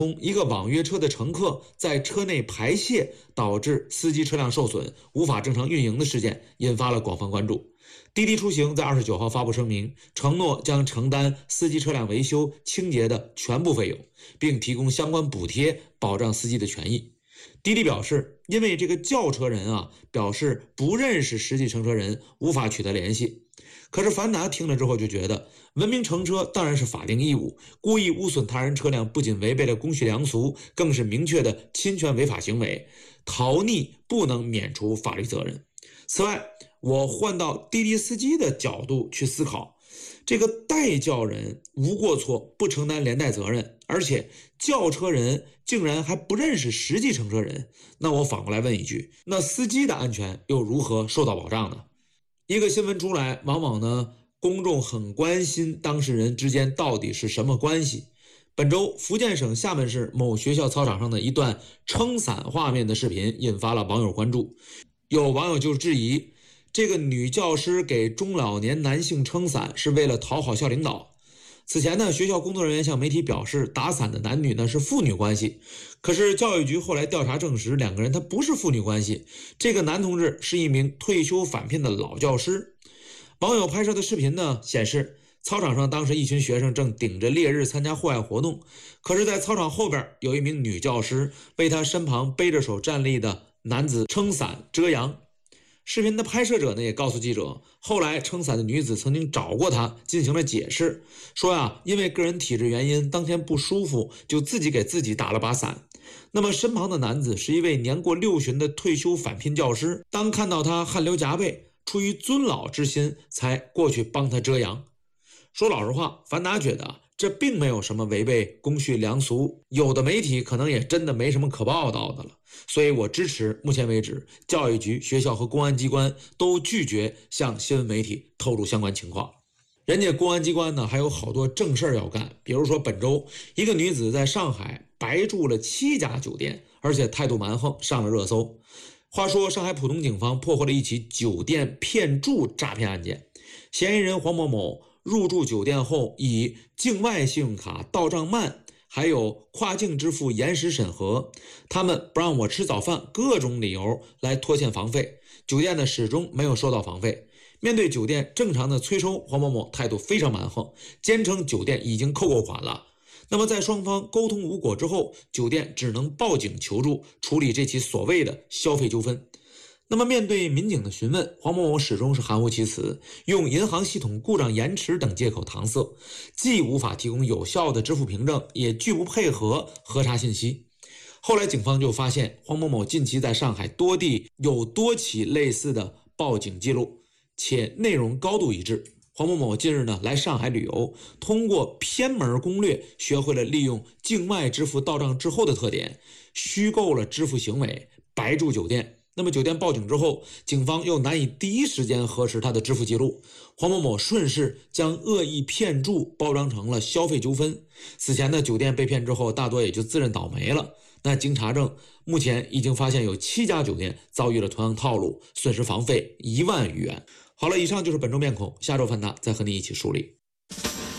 一个网约车的乘客在车内排泄，导致司机车辆受损，无法正常运营的事件，引发了广泛关注。滴滴出行在29号发布声明，承诺将承担司机车辆维修、清洁的全部费用，并提供相关补贴，保障司机的权益。滴滴表示，因为这个叫车人表示不认识实际乘车人，无法取得联系。可是凡达听了之后就觉得，文明乘车当然是法定义务，故意污损他人车辆不仅违背了公序良俗，更是明确的侵权违法行为，逃匿不能免除法律责任。此外，我换到滴滴司机的角度去思考，这个代叫人无过错，不承担连带责任，而且叫车人竟然还不认识实际乘车人，那我反过来问一句，那司机的安全又如何受到保障呢？一个新闻出来，往往公众很关心当事人之间到底是什么关系。本周，福建省厦门市某学校操场上的一段撑伞画面的视频引发了网友关注。有网友就质疑，这个女教师给中老年男性撑伞是为了讨好校领导。此前学校工作人员向媒体表示，打伞的男女是父女关系。可是教育局后来调查证实，两个人他不是父女关系。这个男同志是一名退休返聘的老教师。网友拍摄的视频显示，操场上当时一群学生正顶着烈日参加户外活动，可是在操场后边有一名女教师为她身旁背着手站立的男子撑伞遮阳。视频的拍摄者也告诉记者，后来撑伞的女子曾经找过他进行了解释，说因为个人体质原因，当天不舒服，就自己给自己打了把伞。那么身旁的男子是一位年过60的退休返聘教师，当看到他汗流浃背，出于尊老之心才过去帮他遮阳。说老实话，凡达觉得这并没有什么违背公序良俗，有的媒体可能也真的没什么可报道的了。所以我支持目前为止教育局、学校和公安机关都拒绝向新闻媒体透露相关情况。人家公安机关还有好多正事要干，比如说本周一个女子在上海白住了7家酒店，而且态度蛮横，上了热搜。话说上海浦东警方破获了一起酒店骗住诈骗案件，嫌疑人黄某某入住酒店后，以境外信用卡到账慢，还有跨境支付延时审核，他们不让我吃早饭，各种理由来拖欠房费，酒店始终没有收到房费。面对酒店正常的催收，黄某某态度非常蛮横，坚称酒店已经扣过款了。那么在双方沟通无果之后，酒店只能报警求助，处理这起所谓的消费纠纷。那么面对民警的询问，黄某某始终是含糊其辞，用银行系统故障延迟等借口搪塞，既无法提供有效的支付凭证，也拒不配合核查信息。后来警方就发现，黄某某近期在上海多地有多起类似的报警记录，且内容高度一致。黄某某近日来上海旅游，通过偏门攻略学会了利用境外支付到账之后的特点，虚构了支付行为，白住酒店。那么酒店报警之后，警方又难以第一时间核实他的支付记录，黄某某顺势将恶意骗住包装成了消费纠纷。此前酒店被骗之后，大多也就自认倒霉了。那经查证，目前已经发现有7家酒店遭遇了同样套路，损失房费1万余元。好了，以上就是本周面孔，下周范达再和你一起梳理。